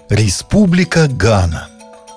Республика Гана.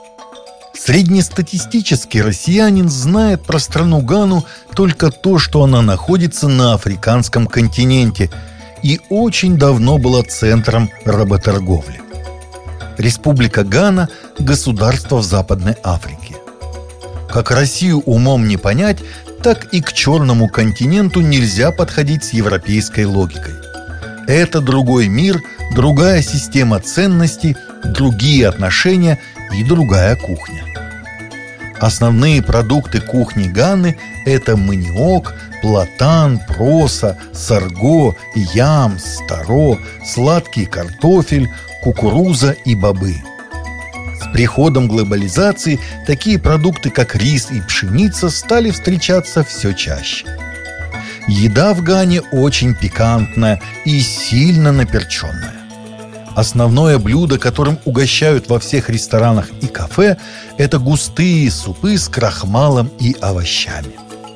Среднестатистический россиянин знает про страну Гану только то, что она находится на африканском континенте и очень давно была центром работорговли. Республика Гана – государство в Западной Африке. Как Россию умом не понять, так и к Черному континенту нельзя подходить с европейской логикой. Это другой мир, другая система ценностей, другие отношения и другая кухня. Основные продукты кухни Ганы – это маниок, платан, проса, сарго, ямс, таро, сладкий картофель, кукуруза и бобы. С приходом глобализации такие продукты, как рис и пшеница, стали встречаться все чаще. Еда в Гане очень пикантная и сильно наперченная. Основное блюдо, которым угощают во всех ресторанах и кафе, это густые супы с крахмалом и овощами.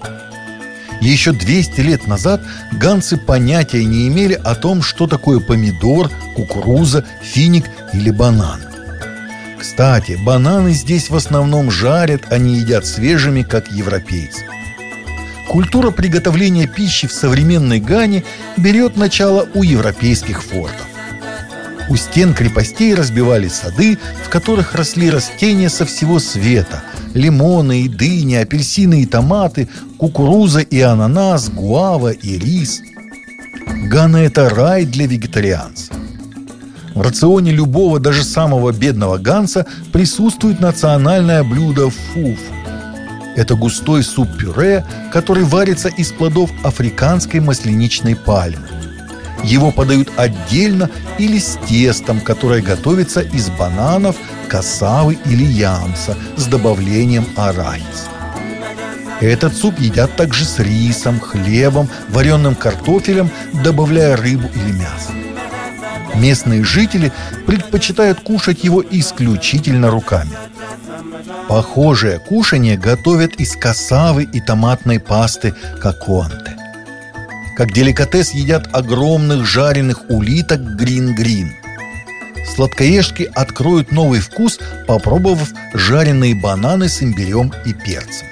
Еще 200 лет назад ганцы понятия не имели о том, что такое помидор, кукуруза, финик или банан. Кстати, бананы здесь в основном жарят, а не едят свежими, как европейцы. Культура приготовления пищи в современной Гане берет начало у европейских фортов. У стен крепостей разбивали сады, в которых росли растения со всего света: лимоны и дыни, апельсины и томаты, кукуруза и ананас, гуава и рис. Гана – это рай для вегетарианцев. В рационе любого, даже самого бедного ганца, присутствует национальное блюдо фуфу. Это густой суп-пюре, который варится из плодов африканской масляничной пальмы. Его подают отдельно или с тестом, которое готовится из бананов, кассавы или ямса с добавлением арахиса. Этот суп едят также с рисом, хлебом, вареным картофелем, добавляя рыбу или мясо. Местные жители предпочитают кушать его исключительно руками. Похожее кушанье готовят из кассавы и томатной пасты коконте. Как деликатес едят огромных жареных улиток грин-грин. Сладкоежки откроют новый вкус, попробовав жареные бананы с имбирем и перцем.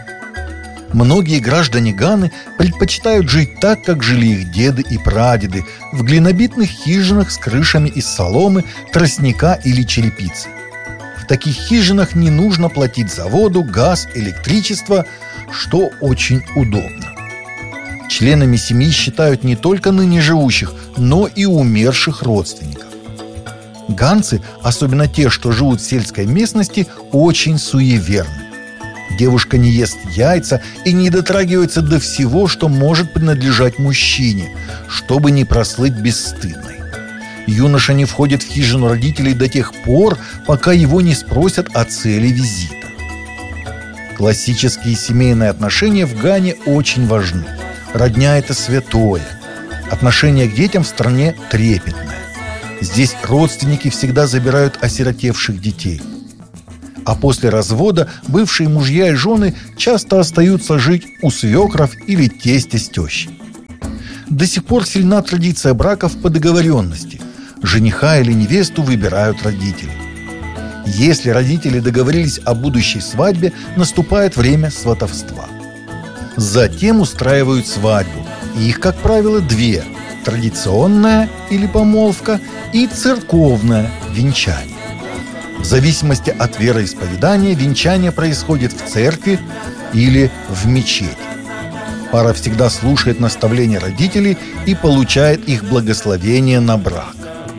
Многие граждане Ганы предпочитают жить так, как жили их деды и прадеды, в глинобитных хижинах с крышами из соломы, тростника или черепицы. В таких хижинах не нужно платить за воду, газ, электричество, что очень удобно. Членами семьи считают не только ныне живущих, но и умерших родственников. Ганцы, особенно те, что живут в сельской местности, очень суеверны. Девушка не ест яйца и не дотрагивается до всего, что может принадлежать мужчине, чтобы не прослыть бесстыдной. Юноша не входит в хижину родителей до тех пор, пока его не спросят о цели визита. Классические семейные отношения в Гане очень важны. Родня – это святое. Отношение к детям в стране трепетное. Здесь родственники всегда забирают осиротевших детей. А после развода бывшие мужья и жены часто остаются жить у свекров или тестя с тещей. До сих пор сильна традиция браков по договоренности. Жениха или невесту выбирают родители. Если родители договорились о будущей свадьбе, наступает время сватовства. Затем устраивают свадьбу. Их, как правило, две: традиционная или помолвка и церковное венчание. В зависимости от вероисповедания венчание происходит в церкви или в мечети. Пара всегда слушает наставления родителей и получает их благословение на брак.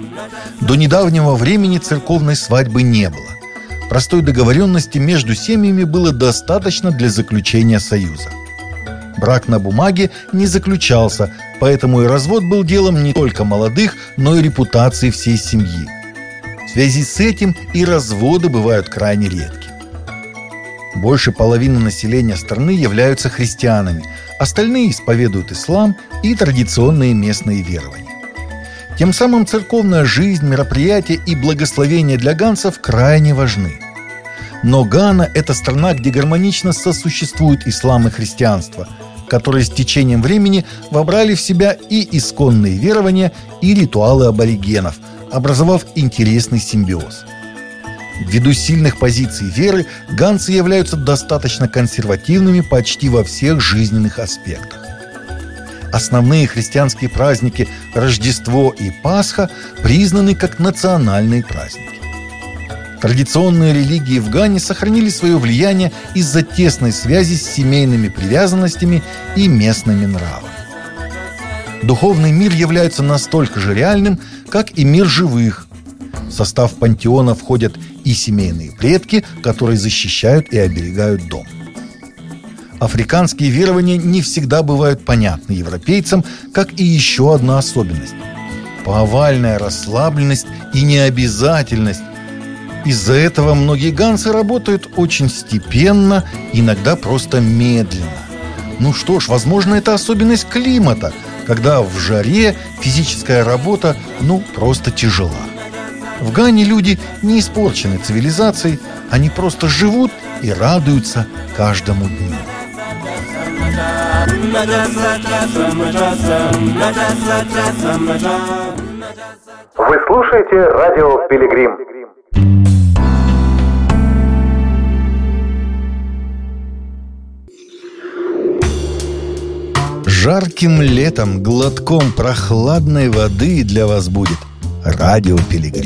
До недавнего времени церковной свадьбы не было. Простой договоренности между семьями было достаточно для заключения союза. Брак на бумаге не заключался, поэтому и развод был делом не только молодых, но и репутации всей семьи. В связи с этим и разводы бывают крайне редки. Больше половины населения страны являются христианами, остальные исповедуют ислам и традиционные местные верования. Тем самым церковная жизнь, мероприятия и благословения для ганцев крайне важны. Но Гана – это страна, где гармонично сосуществуют ислам и христианство, которые с течением времени вобрали в себя и исконные верования, и ритуалы аборигенов, образовав интересный симбиоз. Ввиду сильных позиций веры, ганцы являются достаточно консервативными почти во всех жизненных аспектах. Основные христианские праздники Рождество и Пасха признаны как национальные праздники. Традиционные религии в Гане сохранили свое влияние из-за тесной связи с семейными привязанностями и местными нравами. Духовный мир является настолько же реальным, как и мир живых. В состав пантеона входят и семейные предки, которые защищают и оберегают дом. Африканские верования не всегда бывают понятны европейцам, как и еще одна особенность – повальная расслабленность и необязательность. Из-за этого многие ганцы работают очень степенно, иногда просто медленно. Ну что ж, возможно, это особенность климата, когда в жаре физическая работа, просто тяжела. В Гане люди не испорчены цивилизацией, они просто живут и радуются каждому дню. Вы слушаете радио «Пилигрим». Жарким летом глотком прохладной воды для вас будет радио «Пилигрим».